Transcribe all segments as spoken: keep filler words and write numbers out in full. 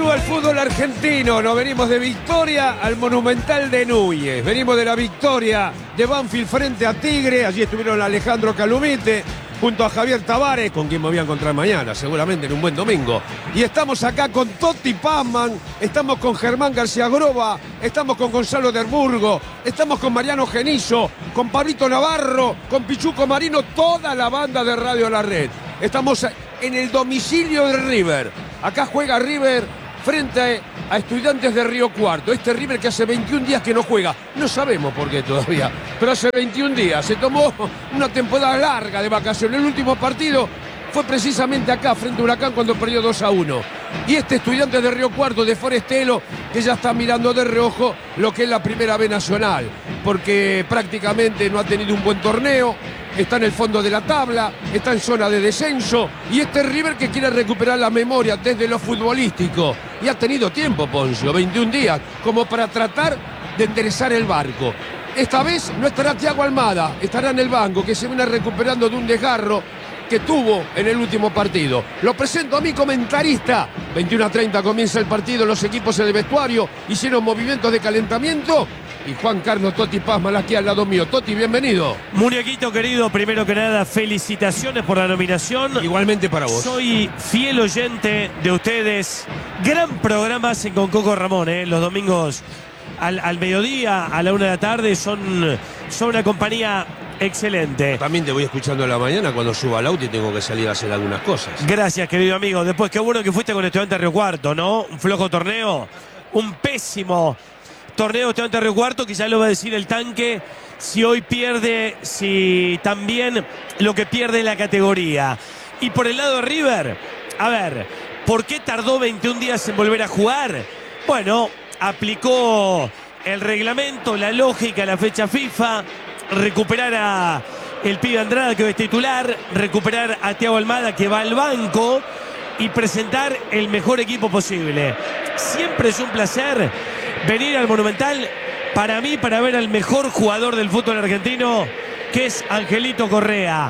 Vuelvo al fútbol argentino, nos venimos de Victoria al Monumental de Núñez. Venimos de la victoria de Banfield frente a Tigre. Allí estuvieron Alejandro Calumite junto a Javier Tavares, con quien me voy a encontrar mañana, seguramente en un buen domingo. Y estamos acá con Totti Pazman, estamos con Germán García Groba, estamos con Gonzalo del Burgo, estamos con Mariano Genizo, con Pablito Navarro, con Pichuco Marino, toda la banda de Radio La Red. Estamos en el domicilio de River. Acá juega River frente a Estudiantes de Río Cuarto. Este River que hace veintiún días que no juega. No sabemos por qué todavía, pero hace veintiún días. Se tomó una temporada larga de vacaciones. El último partido fue precisamente acá, frente a Huracán, cuando perdió dos a uno. Y este Estudiantes de Río Cuarto, de Forestelo, que ya está mirando de reojo lo que es la Primera B Nacional, porque prácticamente no ha tenido un buen torneo. Está en el fondo de la tabla, está en zona de descenso, y este River que quiere recuperar la memoria desde lo futbolístico. Y ha tenido tiempo, Poncio, veintiún días, como para tratar de enderezar el barco. Esta vez no estará Thiago Almada, estará en el banco, que se viene recuperando de un desgarro que tuvo en el último partido. Lo presento a mi comentarista. veintiuno a treinta comienza el partido, los equipos en el vestuario hicieron movimientos de calentamiento. Y Juan Carlos Totti Pazman aquí al lado mío. Totti, bienvenido. Muñequito querido, primero que nada, felicitaciones por la nominación. Igualmente para vos. Soy fiel oyente de ustedes. Gran programa hacen con Coco Ramón, ¿eh? Los domingos al, al mediodía, a la una de la tarde, son, son una compañía excelente. También te voy escuchando a la mañana cuando subo al auto y tengo que salir a hacer algunas cosas. Gracias, querido amigo. Después, qué bueno que fuiste con Estudiantes de Río Cuarto, ¿no? Un flojo torneo, un pésimo torneo Estudiantes de Río Cuarto, que ya lo va a decir el tanque, si hoy pierde, si también lo que pierde la categoría. Y por el lado de River, a ver, ¿por qué tardó veintiún días en volver a jugar? Bueno, aplicó el reglamento, la lógica, la fecha FIFA, recuperar a el pibe Andrada, que hoy es titular, recuperar a Thiago Almada, que va al banco, y presentar el mejor equipo posible. Siempre es un placer venir al Monumental, para mí, para ver al mejor jugador del fútbol argentino, que es Angelito Correa.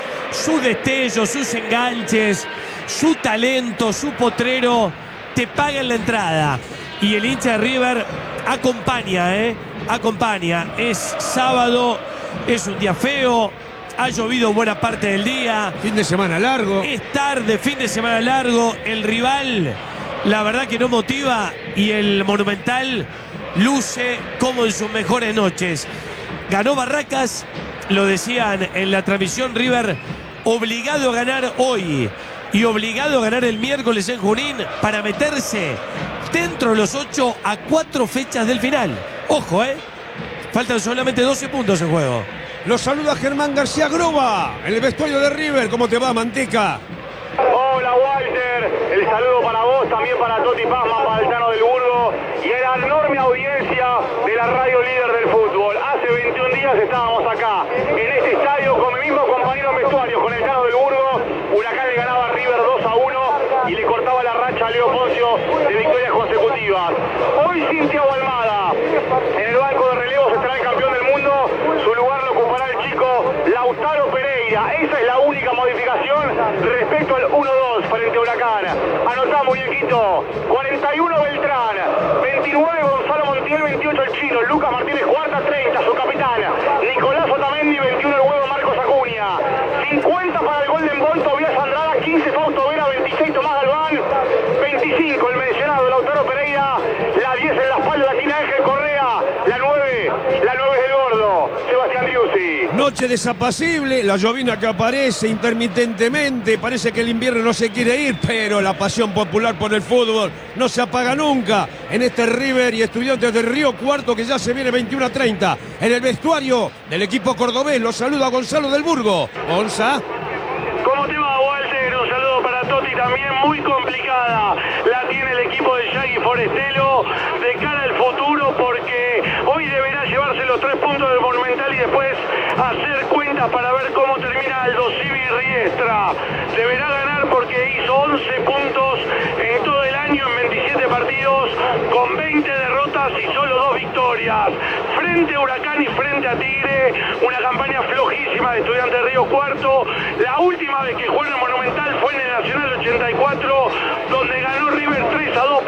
Su destello, sus enganches, su talento, su potrero, te pagan la entrada. Y el hincha de River acompaña, ¿eh? Acompaña. Es sábado, es un día feo, ha llovido buena parte del día. Fin de semana largo. Es tarde, fin de semana largo. El rival, la verdad que no motiva, y el Monumental luce como en sus mejores noches. Ganó Barracas, lo decían en la transmisión, River obligado a ganar hoy y obligado a ganar el miércoles en Junín para meterse dentro de los ocho a cuatro fechas del final. Ojo, eh, faltan solamente doce puntos en juego. Los saluda Germán García Groba en el vestuario de River. ¿Cómo te va, Manteca? Hola, Walter. El saludo para vos, también para Totti Pazman, para el Tano del Burgo y a la enorme audiencia de la radio líder del fútbol. Hace veintiún días estábamos acá, en este estadio, con mi mismo compañero en vestuario, con el Tano del Burgo. Huracán le ganaba a River dos a uno y le cortaba la racha a Leo Poncio de victorias consecutivas. Hoy sin Thiago Almada, en el banco de relevos estará el campeón del mundo. Su lugar lo ocupará el chico Lautaro Pereira. Esa es la única modificación respecto al uno dos frente a Huracán. Anotá, muñequito. cuarenta y uno Beltrán, veintinueve Gonzalo Montiel, veintiocho el Chino, Lucas Martínez Cuarta, treinta su capitán, Nicolás Otamendi, veintiuno el huevo Marcos Acuña, cincuenta para el Golden Boy Tobias Andrada, quince Fausto Vera, veintiséis Tomás Galván, veinticinco el mencionado Lautaro Pereira, la diez en la espalda la tiene Ángel Correa, la nueve, la nueve es del gordo Sebastián Driussi. Noche desapacible, la llovina que aparece intermitentemente, parece que el invierno no se quiere ir, pero la pasión popular por el fútbol no se apaga nunca en este River y Estudiantes de Río Cuarto, que ya se viene veintiuno a treinta. En el vestuario del equipo cordobés los saluda Gonzalo del Burgo. Gonza. ¿Cómo te va, Walter? Un saludo para Totti, también muy complicada la tiene el equipo de Yagui Forestelo de cara al futuro, porque hoy deberá llevarse los tres puntos del Monumental y después hacer cuentas para ver cómo termina Aldo Civi Riestra. Deberá ganar porque hizo once puntos en todo el año en veintisiete partidos, con veinte derrotas y solo dos victorias. Frente a Huracán y frente a Tigre, una campaña flojísima de Estudiantes de Río Cuarto. La última vez que jugó en el Monumental fue en el Nacional ochenta y cuatro, donde ganó River tres a dos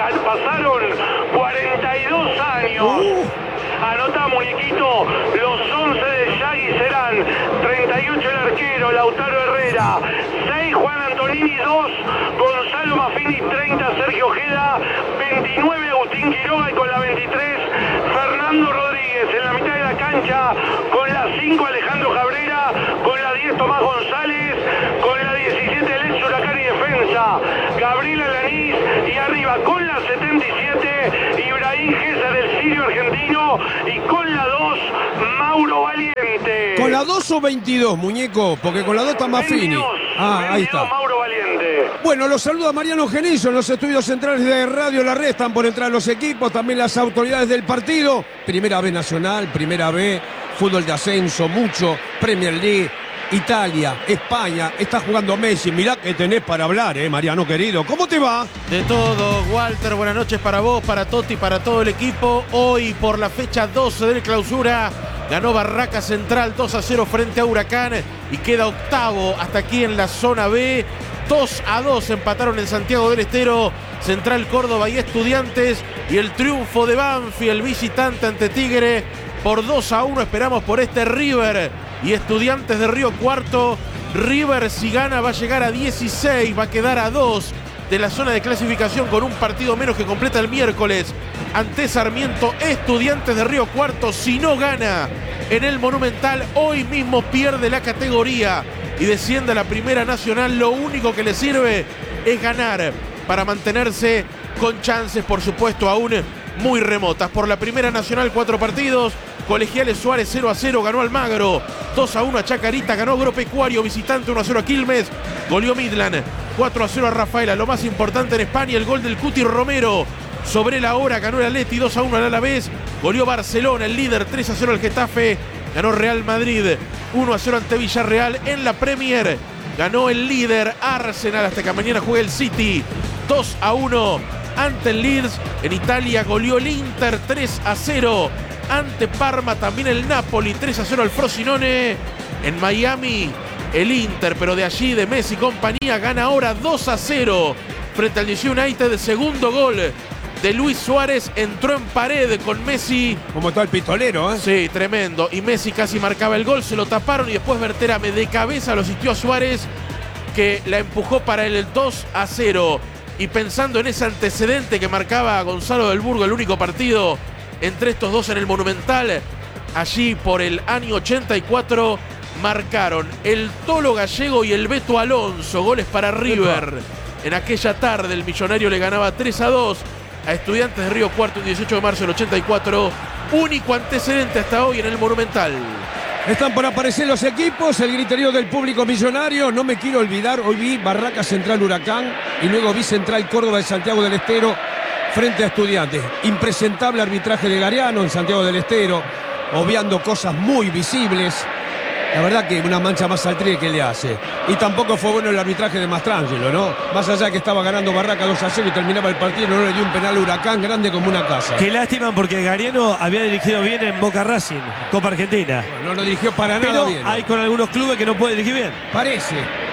pasaron cuarenta y dos años. Uh. Anota, muñequito, los once de Yagui serán treinta y ocho el arquero, Lautaro Herrera, seis Juan Antonini, dos Gonzalo Maffini, treinta Sergio Ojeda, veintinueve Agustín Quiroga y con la veintitrés Fernando Rodríguez. En la mitad de la cancha con la cinco Alejandro Cabrera, con la diez Tomás González, con la diecisiete el ex Huracán y Defensa Gabriel Alanís, y arriba con la setenta y siete Ibrahim Gesa del Sirio argentino, y con la dos Mauro Valiente. ¿Con la dos o veintidós, muñeco? Porque con la dos está Maffini. veintidós, Ah, ahí veintidós, está. Mauro Valiente. Bueno, los saluda Mariano Genillo en los estudios centrales de Radio La Red. Están por entrar los equipos, también las autoridades del partido. Primera B Nacional, Primera B, fútbol de ascenso, mucho, Premier League, Italia, España. Está jugando Messi. Mirá que tenés para hablar, eh, Mariano querido. ¿Cómo te va? De todo, Walter, buenas noches para vos, para Totti, para todo el equipo. Hoy por la fecha doce del clausura, ganó Barraca Central dos a cero frente a Huracán y queda octavo hasta aquí en la zona B. dos a dos empataron en Santiago del Estero Central Córdoba y Estudiantes, y el triunfo de Banfield visitante ante Tigre por dos a uno esperamos por este River y Estudiantes de Río Cuarto. River, si gana, va a llegar a dieciséis, va a quedar a dos de la zona de clasificación con un partido menos que completa el miércoles ante Sarmiento. Estudiantes de Río Cuarto, si no gana en el Monumental, hoy mismo pierde la categoría y desciende a la Primera Nacional. Lo único que le sirve es ganar para mantenerse con chances, por supuesto, aún muy remotas. Por la Primera Nacional, cuatro partidos. Colegiales Suárez cero a cero, ganó Almagro. dos a uno a Chacarita, ganó Agropecuario visitante, uno a cero a Quilmes. Goleó Midland, cuatro a cero a Rafaela. Lo más importante en España, el gol del Cuti Romero. Sobre la hora ganó el Atleti, dos a uno al Alavés. Goleó Barcelona, el líder, tres a cero al Getafe. Ganó Real Madrid, uno a cero ante Villarreal. En la Premier ganó el líder Arsenal, hasta que mañana juegue el City, dos a uno ante el Leeds. En Italia goleó el Inter, tres a cero ante Parma. También el Napoli, tres a cero al Frosinone. En Miami el Inter, pero de allí de Messi y compañía, gana ahora dos a cero frente al D C United. Segundo gol de Luis Suárez, entró en pared con Messi. ¿Cómo está el pistolero, eh? Sí, tremendo. Y Messi casi marcaba el gol, se lo taparon y después Berterame de cabeza lo asistió a Suárez, que la empujó para el dos a cero. Y pensando en ese antecedente que marcaba Gonzalo del Burgo, el único partido entre estos dos en el Monumental, allí por el año ochenta y cuatro marcaron el Tolo Gallego y el Beto Alonso, goles para River. En aquella tarde el Millonario le ganaba tres a dos a Estudiantes de Río Cuarto el dieciocho de marzo del ochenta y cuatro. Único antecedente hasta hoy en el Monumental. Están por aparecer los equipos, el griterío del público millonario. No me quiero olvidar, hoy vi Barraca Central Huracán y luego vi Central Córdoba de Santiago del Estero frente a Estudiantes. Impresentable arbitraje de Gariano en Santiago del Estero, obviando cosas muy visibles. La verdad que una mancha más al trie que le hace. Y tampoco fue bueno el arbitraje de Mastrangelo, ¿no? Más allá de que estaba ganando Barraca dos a cero y terminaba el partido, no le dio un penal a Huracán grande como una casa. Qué lástima, porque Gariano había dirigido bien en Boca Racing, Copa Argentina. Bueno, no lo dirigió para nada Pero bien. hay con algunos clubes que no puede dirigir bien. Parece.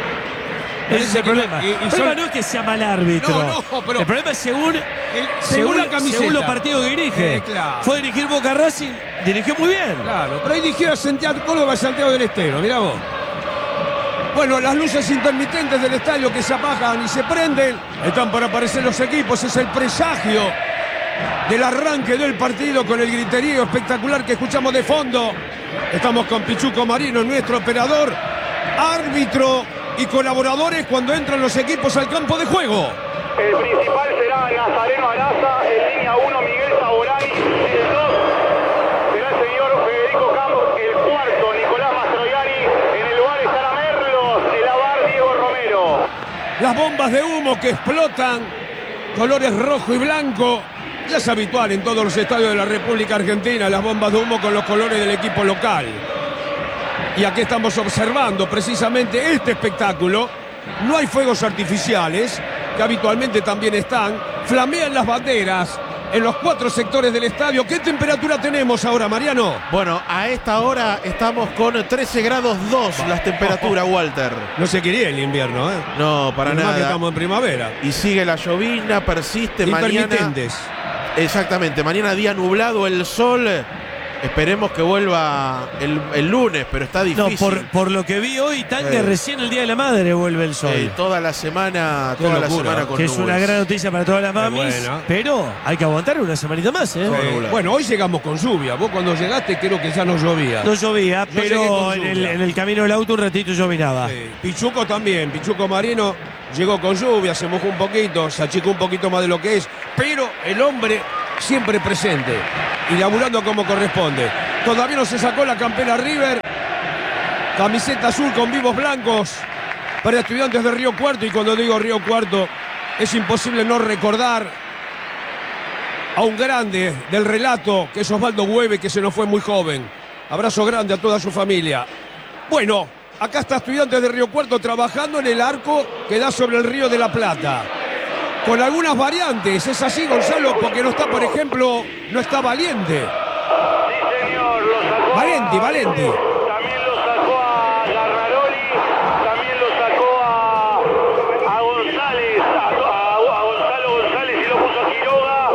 Ese es el que problema. no- y- y el problema son- no es que sea mal árbitro. No, no, pero- el problema es según, El- según según, la camiseta. según los partidos que dirige. Eh, claro. Fue a dirigir Boca Racing, dirigió muy bien. Claro, pero ahí dirigió a Santiago Córdoba y Santiago del Estero, mirá vos. Bueno, las luces intermitentes del estadio que se apagan y se prenden. Están por aparecer los equipos, es el presagio del arranque del partido con el griterío espectacular que escuchamos de fondo. Estamos con Pichuco Marino, nuestro operador, árbitro y colaboradores cuando entran los equipos al campo de juego. El principal será Nazareno Araza, en línea uno Miguel Saborani, el dos será el señor Federico Campos, el cuarto Nicolás Mastroianni, en el lugar estará Merlos, el avar Diego Romero. Las bombas de humo que explotan, colores rojo y blanco. Ya es habitual en todos los estadios de la República Argentina, las bombas de humo con los colores del equipo local. Y aquí estamos observando precisamente este espectáculo. No hay fuegos artificiales, que habitualmente también están. Flamean las banderas en los cuatro sectores del estadio. ¿Qué temperatura tenemos ahora, Mariano? Bueno, a esta hora estamos con trece grados dos las temperaturas, Walter. No se quería el invierno, ¿eh? No, para Menos mal nada. que estamos en primavera. Y sigue la llovina, persiste mañana. Intermitentes. Exactamente, mañana día nublado, el sol. Esperemos que vuelva el, el lunes, pero está difícil. No, por, por lo que vi hoy, Tanque, Eh. recién el Día de la Madre vuelve el sol. Eh, toda la semana, Qué toda la locura, semana con que es nubes. una gran noticia para todas las Qué mamis. buena. Pero hay que aguantar una semanita más, ¿eh? Sí. Eh, bueno, hoy llegamos con lluvia. Vos cuando llegaste creo que ya no llovía. No llovía, Yo llegué pero con en el, lluvia. en el camino del auto un ratito llovinaba. Eh, Pichuco también, Pichuco Marino llegó con lluvia, se mojó un poquito, se achicó un poquito más de lo que es, pero el hombre siempre presente y laburando como corresponde. Todavía no se sacó la campera River, camiseta azul con vivos blancos para Estudiantes de Río Cuarto, y cuando digo Río Cuarto es imposible no recordar a un grande del relato que es Osvaldo Güeve, que se nos fue muy joven. Abrazo grande a toda su familia. Bueno, acá está Estudiantes de Río Cuarto trabajando en el arco que da sobre el Río de la Plata. Con algunas variantes, es así, Gonzalo, porque no está, por ejemplo, no está Valiente. Sí, señor, lo sacó a- Valenti, Valenti. También lo sacó a Garnaroli, también lo sacó a, a González, a, a- a Gonzalo González y lo puso a Quiroga.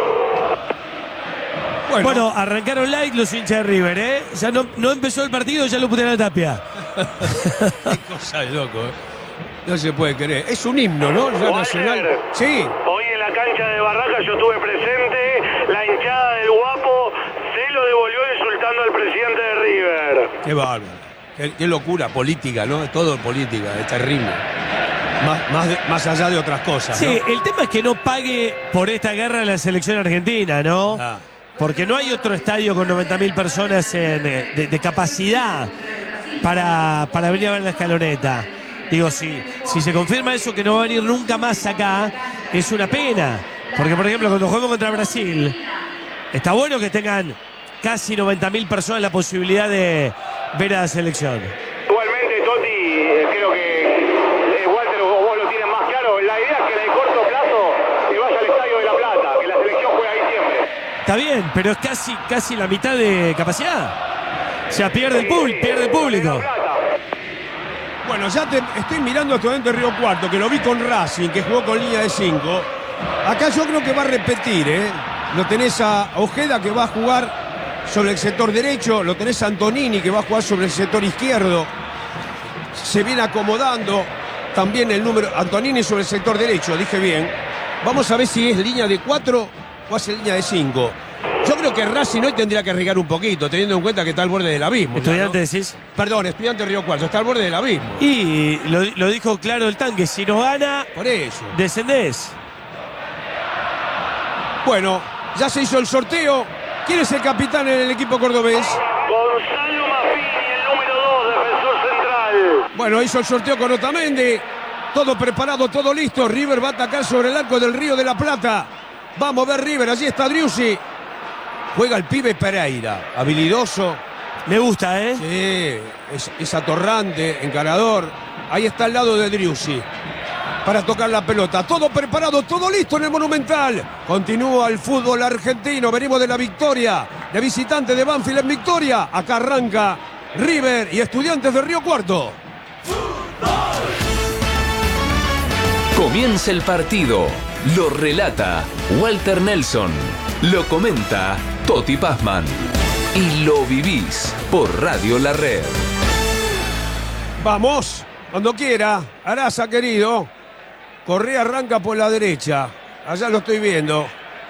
Bueno, Bueno, arrancaron light los hinchas de River, ¿eh? Ya no, no empezó el partido, ya lo putean a la Tapia. qué cosa de loco, ¿eh? No se puede creer. Es un himno, ¿no? Ya Walter, nacional. Sí. Hoy en la cancha de Barracas yo estuve presente, la hinchada del Guapo se lo devolvió insultando al presidente de River. Qué bárbaro. Qué, qué locura política, ¿no? Es todo política, es terrible. Más, más, de- más allá de otras cosas, ¿no? Sí, el tema es que no pague por esta guerra la selección argentina, ¿no? Ah. Porque no hay otro estadio con noventa mil personas en, eh, de, de capacidad para, para venir a ver la escaloneta. Digo, si, si se confirma eso, que no va a venir nunca más acá, es una pena. Porque, por ejemplo, cuando jugamos contra Brasil, está bueno que tengan casi noventa mil personas la posibilidad de ver a la selección. Igualmente, Toti, eh, creo que eh, Walter, vos, vos lo tienes más claro. La idea es que en el corto plazo se vaya al Estadio de La Plata, que la selección juega ahí siempre. Está bien, pero es casi, casi la mitad de capacidad. O sea, pierde el, público, pierde el De La público. Plata. Bueno, ya te, estoy mirando a Estudiantes de Río Cuarto, que lo vi con Racing, que jugó con línea de cinco. Acá yo creo que va a repetir, ¿eh? Lo tenés a Ojeda, que va a jugar sobre el sector derecho. Lo tenés a Antonini, que va a jugar sobre el sector izquierdo. Se viene acomodando también el número Antonini sobre el sector derecho, dije bien. Vamos a ver si es línea de cuatro o hace línea de cinco. Yo creo que Racing hoy tendría que arriesgar un poquito, teniendo en cuenta que está al borde del abismo. ya, Estudiantes, ¿no? decís. Perdón, Estudiantes de Río Cuarto, está al borde del abismo. Y lo, lo dijo claro el Tanque, si no gana, Por eso. descendés. Bueno, ya se hizo el sorteo. ¿Quién es el capitán en el equipo cordobés? Gonzalo Maffini, el número dos, defensor central. Bueno, hizo el sorteo con Otamendi. Todo preparado, todo listo. River va a atacar sobre el arco del Río de la Plata. Vamos a ver River, allí está Driussi. Juega el pibe Pereira, habilidoso. Me gusta, ¿eh? Sí, es, es atorrante, encarador. Ahí está al lado de Driussi para tocar la pelota. Todo preparado, todo listo en el Monumental. Continúa el fútbol argentino. Venimos de la victoria de visitante de Banfield en Victoria. Acá arranca River y Estudiantes de Río Cuarto. Comienza el partido. Lo relata Walter Nelson. Lo comenta Toti Pazman. Y lo vivís por Radio La Red. Vamos, cuando quiera. Araza, querido. Correa arranca por la derecha. Allá lo estoy viendo.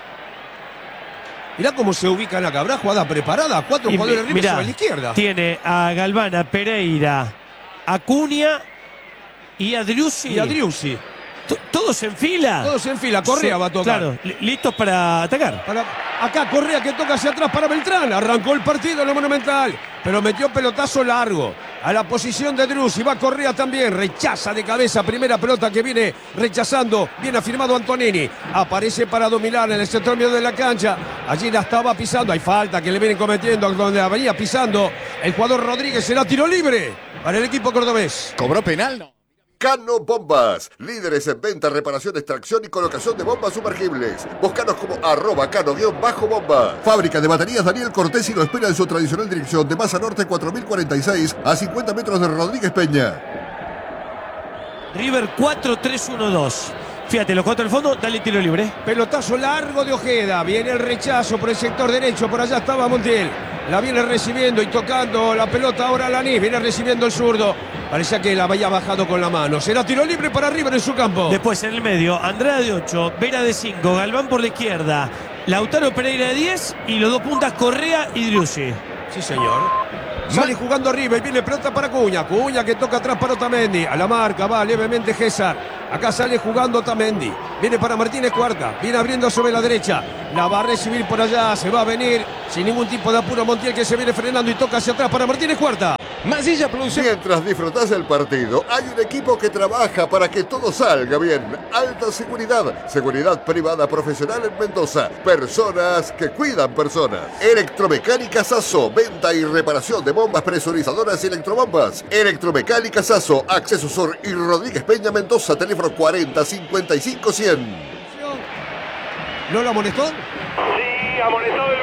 Mirá cómo se ubican acá. Habrá jugada preparada. Cuatro Y jugadores mi- River mirá, sobre la izquierda. tiene a Galvana, Pereira, Acuña y a Driussi. Y a Driussi. T- Todos en fila. Todos en fila. Correa Sí, va a tocar. Claro, li- listos para atacar. Para- acá Correa que toca hacia atrás para Beltrán. Arrancó el partido en el Monumental. Pero metió pelotazo largo. A la posición de Driussi. Va Correa también. Rechaza de cabeza. Primera pelota que viene rechazando. Bien afirmado Antonini. Aparece para dominar en el sector medio de la cancha. Allí la estaba pisando. Hay falta que le vienen cometiendo. Donde la venía pisando el jugador Rodríguez. Será tiro libre para el equipo cordobés. ¿Cobró penal? No. Cano Bombas, líderes en venta, reparación, extracción y colocación de bombas sumergibles. Búscanos como arroba cano-bomba. Fábrica de baterías Daniel Cortés y lo espera en su tradicional dirección de Masa Norte cuatro mil cuarenta y seis a cincuenta metros de Rodríguez Peña. River cuatro tres uno dos. Fíjate, los cuatro del fondo, dale tiro libre. Pelotazo largo de Ojeda. Viene el rechazo por el sector derecho. Por allá estaba Montiel. La viene recibiendo y tocando la pelota ahora Lanís. Viene recibiendo el zurdo. Parecía que la había bajado con la mano. Será tiro libre para River en su campo. Después en el medio, Andrada de ocho, Vera de cinco, Galván por la izquierda, Lautaro Pereira de diez y los dos puntas Correa y Driussi. Sí, señor. Sale jugando River, viene pelota para Cuña. Cuña que toca atrás para Otamendi. A la marca va levemente Gésar. Acá sale jugando Otamendi. Viene para Martínez Cuarta. Viene abriendo sobre la derecha. La va a recibir por allá. Se va a venir sin ningún tipo de apuro Montiel, que se viene frenando y toca hacia atrás para Martínez Cuarta. Masilla Producción. Mientras disfrutás del partido, hay un equipo que trabaja para que todo salga bien. Alta Seguridad, seguridad privada profesional en Mendoza. Personas que cuidan personas. Electromecánica Sasso, venta y reparación de bombas presurizadoras y electrobombas. Electromecánica Sasso, Acceso Sur y Rodríguez Peña, Mendoza, teléfono cuarenta cincuenta y cinco cien. ¿No lo amonestó? Sí, amonestado el